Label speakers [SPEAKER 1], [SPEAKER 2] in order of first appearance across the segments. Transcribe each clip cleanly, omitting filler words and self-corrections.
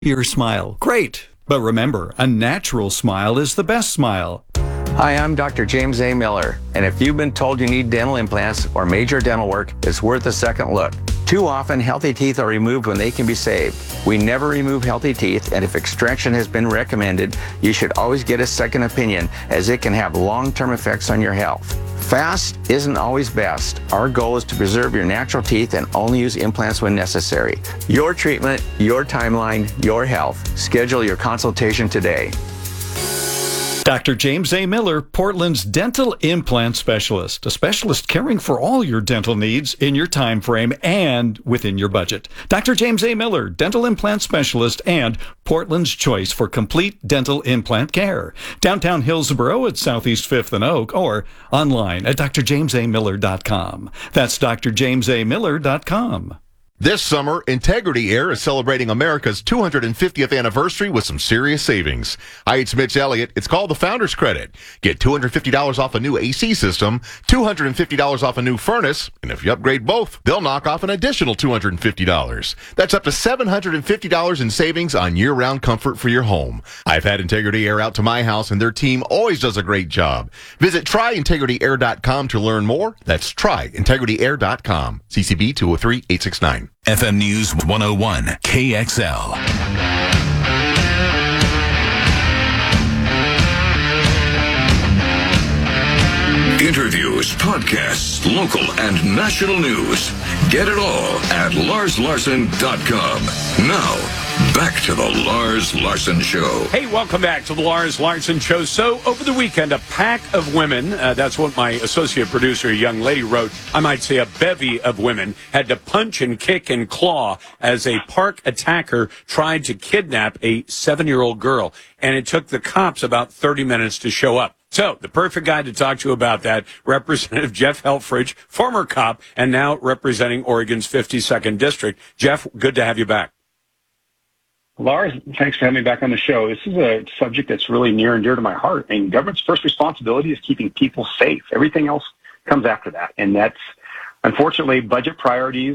[SPEAKER 1] Your smile. Great. But remember, a natural smile is the best smile.
[SPEAKER 2] Hi, I'm Dr. James A. Miller, and if you've been told you need dental implants or major dental work, it's worth a second look. Too often, healthy teeth are removed when they can be saved. We never remove healthy teeth, and if extraction has been recommended, you should always get a second opinion, as it can have long-term effects on your health. Fast isn't always best. Our goal is to preserve your natural teeth and only use implants when necessary. Your treatment, your timeline, your health. Schedule your consultation today.
[SPEAKER 1] Dr. James A. Miller, Portland's dental implant specialist, a specialist caring for all your dental needs in your time frame and within your budget. Dr. James A. Miller, dental implant specialist and Portland's choice for complete dental implant care. Downtown Hillsborough at Southeast 5th and Oak, or online at drjamesamiller.com. That's drjamesamiller.com.
[SPEAKER 3] This summer, Integrity Air is celebrating America's 250th anniversary with some serious savings. Hi, it's Mitch Elliott. It's called the Founders Credit. Get $250 off a new AC system, $250 off a new furnace, and if you upgrade both, they'll knock off an additional $250. That's up to $750 in savings on year-round comfort for your home. I've had Integrity Air out to my house, and their team always does a great job. Visit tryintegrityair.com to learn more. That's tryintegrityair.com. CCB 203-869.
[SPEAKER 4] FM News 101, KXL. Interviews, podcasts, local and national news. Get it all at LarsLarson.com. Now, back to the Lars Larson Show.
[SPEAKER 5] Hey, welcome back to the Lars Larson Show. So, over the weekend, a pack of women, that's what my associate producer, a young lady, wrote, I might say a bevy of women, had to punch and kick and claw as a park attacker tried to kidnap a 7-year-old girl. And it took the cops about 30 minutes to show up. So, the perfect guy to talk to about that, Representative Jeff Helfrich, former cop, and now representing Oregon's 52nd District. Jeff, good to have you back.
[SPEAKER 6] Lars, thanks for having me back on the show. This is a subject that's really near and dear to my heart. And government's first responsibility is keeping people safe. Everything else comes after that. And that's, unfortunately, budget priorities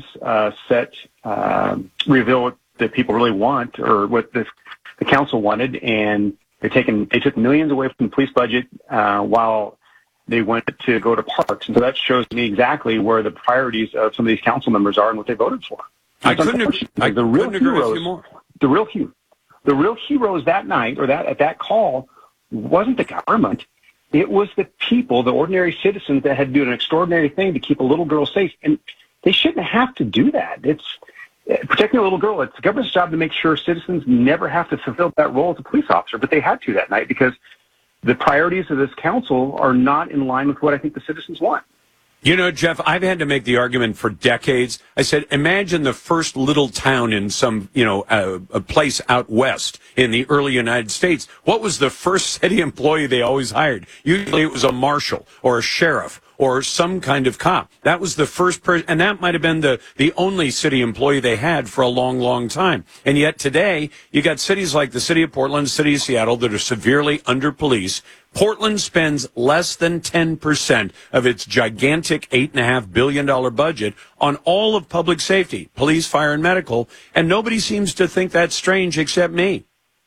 [SPEAKER 6] reveal what the people really want, or what the council wanted. And they took millions away from the police budget while they went to go to parks. And so that shows me exactly where the priorities of some of these council members are and what they voted for.
[SPEAKER 5] I couldn't agree with you more.
[SPEAKER 6] The real heroes that night, or at that call, wasn't the government. It was the people, the ordinary citizens that had to do an extraordinary thing to keep a little girl safe. And they shouldn't have to do that. It's protecting a little girl. It's the government's job to make sure citizens never have to fulfill that role as a police officer. But they had to that night because the priorities of this council are not in line with what I think the citizens want.
[SPEAKER 5] You know, Jeff, I've had to make the argument for decades. I said, imagine the first little town in some, a place out west in the early United States. What was the first city employee they always hired? Usually it was a marshal or a sheriff or some kind of cop. That was the first person, and that might have been the only city employee they had for a long, long time. And yet today, you got cities like the city of Portland, city of Seattle that are severely under-policed. Portland spends less than 10% of its gigantic $8.5 billion budget on all of public safety, police, fire, and medical, and nobody seems to think that's strange except me.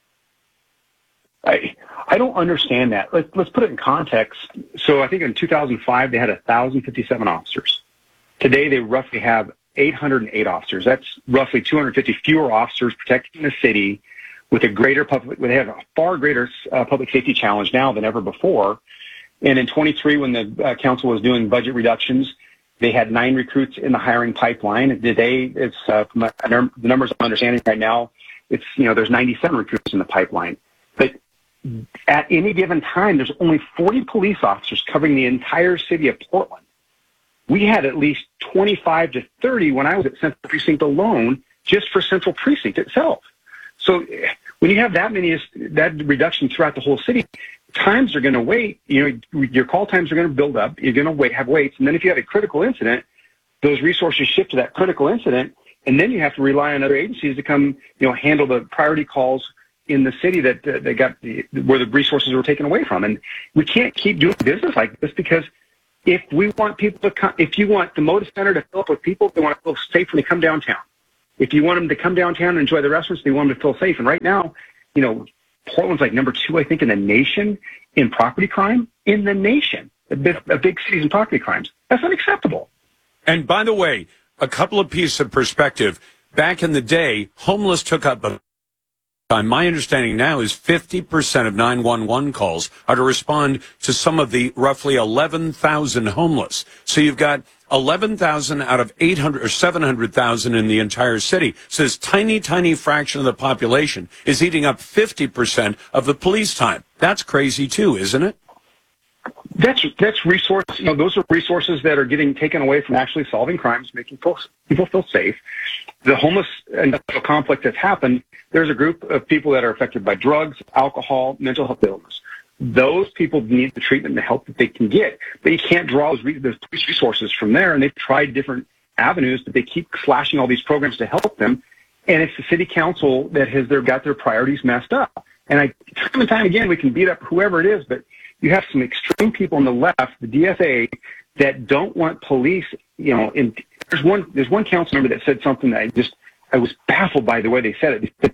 [SPEAKER 6] I don't understand that. Let's put it in context. So I think in 2005, they had 1,057 officers. Today, they roughly have 808 officers. That's roughly 250 fewer officers protecting the city with they have a far greater public safety challenge now than ever before. And in 23, when the council was doing budget reductions, they had 9 recruits in the hiring pipeline. Today, it's from the numbers I'm understanding right now, it's there's 97 recruits in the pipeline. But at any given time, there's only 40 police officers covering the entire city of Portland. We had at least 25 to 30 when I was at Central Precinct alone, just for Central Precinct itself. So when you have that reduction throughout the whole city, times are going to wait. Your call times are going to build up. You're going to have waits. And then if you have a critical incident, those resources shift to that critical incident. And then you have to rely on other agencies to come, handle the priority calls in the city that they got where the resources were taken away from. And we can't keep doing business like this, because if we want people to come, if you want the Moda Center to fill up with people, they want to feel safe when they come downtown. If you want them to come downtown and enjoy the restaurants, they want them to feel safe. And right now, Portland's like number 2, I think, in the nation in property crime. In the nation, a big cities in property crimes. That's unacceptable.
[SPEAKER 5] And by the way, a couple of pieces of perspective. Back in the day, homeless took up my understanding now is 50% of 911 calls are to respond to some of the roughly 11,000 homeless. So you've got 11,000 out of 800 or 700,000 in the entire city. So this tiny, tiny fraction of the population is eating up 50% of the police time. That's crazy too, isn't it?
[SPEAKER 6] That's resource. Those are resources that are getting taken away from actually solving crimes, making people feel safe. The homeless industrial complex that's happened, there's a group of people that are affected by drugs, alcohol, mental health illness. Those people need the treatment and the help that they can get. But you can't draw those police resources from there, and they've tried different avenues, but they keep slashing all these programs to help them. And it's the city council that has got their priorities messed up. And time and time again, we can beat up whoever it is, but you have some extreme people on the left, the DFA, that don't want police. There's one council member that said something that I was baffled by the way they said it.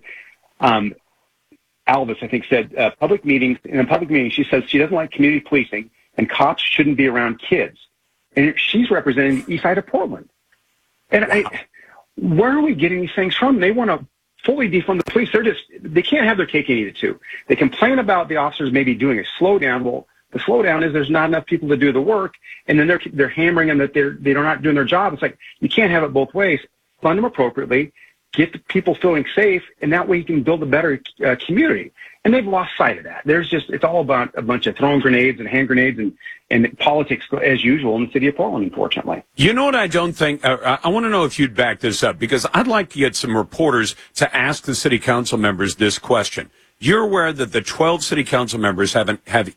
[SPEAKER 6] Alvis, I think, said in a public meeting, she says she doesn't like community policing and cops shouldn't be around kids. And she's representing the east side of Portland. And where are we getting these things from? They want to fully defund the police. They can't have their cake and eat it too. They complain about the officers maybe doing a slowdown. Well, the slowdown is there's not enough people to do the work, and then they're hammering them that they're not doing their job. It's like you can't have it both ways. Fund them appropriately, get the people feeling safe, and that way you can build a better community. And they've lost sight of that. It's all about a bunch of throwing grenades and hand grenades and politics as usual in the city of Portland, unfortunately.
[SPEAKER 5] You know what I don't think, I want to know if you'd back this up, because I'd like to get some reporters to ask the city council members this question. You're aware that the 12 city council members have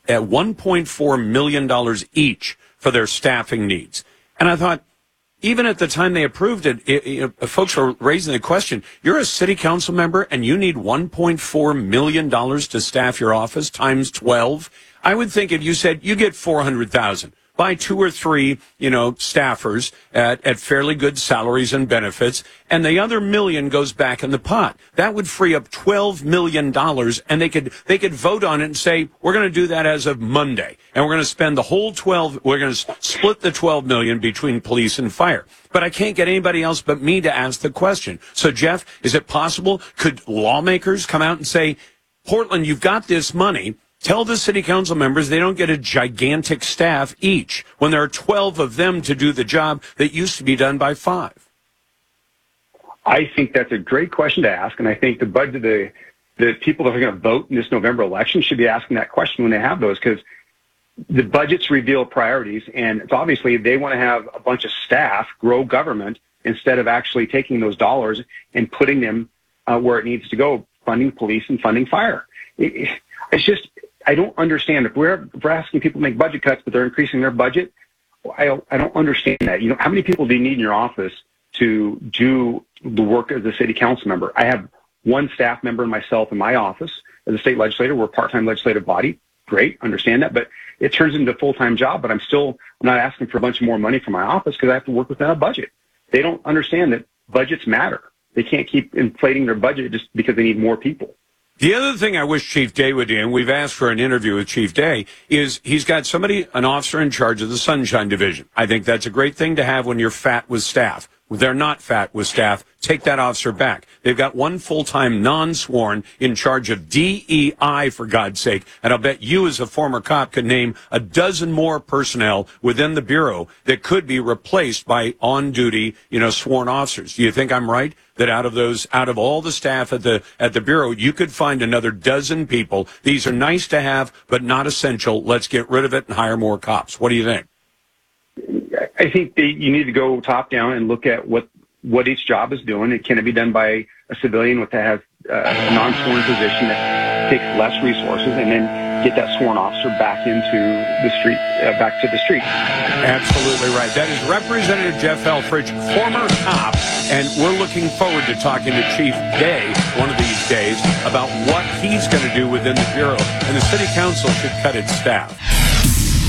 [SPEAKER 5] $1.4 million each for their staffing needs. And I thought, even at the time they approved it, folks were raising the question, you're a city council member and you need $1.4 million to staff your office times 12. I would think if you said you get $400,000, buy 2 or 3, staffers at fairly good salaries and benefits, and the other $1 million goes back in the pot. That would free up $12 million, and they could vote on it and say, we're going to do that as of Monday, and we're going to spend the whole 12. We're going to split the $12 million between police and fire. But I can't get anybody else but me to ask the question. So, Jeff, is it possible? Could lawmakers come out and say, Portland, you've got this money. Tell the city council members they don't get a gigantic staff each when there are 12 of them to do the job that used to be done by 5.
[SPEAKER 6] I think that's a great question to ask, and I think the people that are going to vote in this November election should be asking that question when they have those, because the budgets reveal priorities, and it's obviously they want to have a bunch of staff grow government instead of actually taking those dollars and putting them where it needs to go, funding police and funding fire. It's just, I don't understand. If we're asking people to make budget cuts, but they're increasing their budget, I don't understand that. How many people do you need in your office to do the work as a city council member? I have one staff member and myself in my office as a state legislator. We're a part-time legislative body. Great, understand that. But it turns into a full-time job, but I'm not asking for a bunch more money for my office because I have to work within a budget. They don't understand that budgets matter. They can't keep inflating their budget just because they need more people.
[SPEAKER 5] The other thing I wish Chief Day would do, and we've asked for an interview with Chief Day, is he's got an officer in charge of the Sunshine Division. I think that's a great thing to have when you're fat with staff. They're not fat with staff. Take that officer back. They've got one full-time non-sworn in charge of DEI, for God's sake. And I'll bet you as a former cop could name a dozen more personnel within the Bureau that could be replaced by on-duty, sworn officers. Do you think I'm right? That out of all the staff at the Bureau, you could find another dozen people. These are nice to have, but not essential. Let's get rid of it and hire more cops. What do you think?
[SPEAKER 6] I think you need to go top down and look at what each job is doing. Can it be done by a civilian that has a non-sworn position that takes less resources, and then get that sworn officer back into the street, back to the street?
[SPEAKER 5] Absolutely right. That is Representative Jeff Elfrich, former cop, and we're looking forward to talking to Chief Day one of these days about what he's going to do within the Bureau, and the City Council should cut its staff.